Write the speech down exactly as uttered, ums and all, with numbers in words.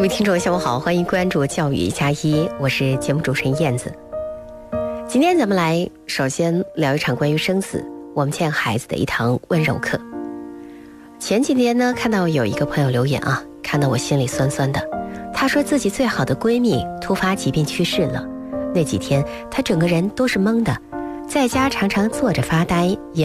各位听众下午好，欢迎关注教育一加一，我是节目主持人燕子。今天咱们来首先聊一场关于生死，我们欠孩子的一堂温柔课。前几天呢，看到有一个朋友留言啊，看到我心里酸酸的。她说自己最好的闺蜜突发疾病去世了，那几天她整个人都是懵的，在家常常坐着发呆，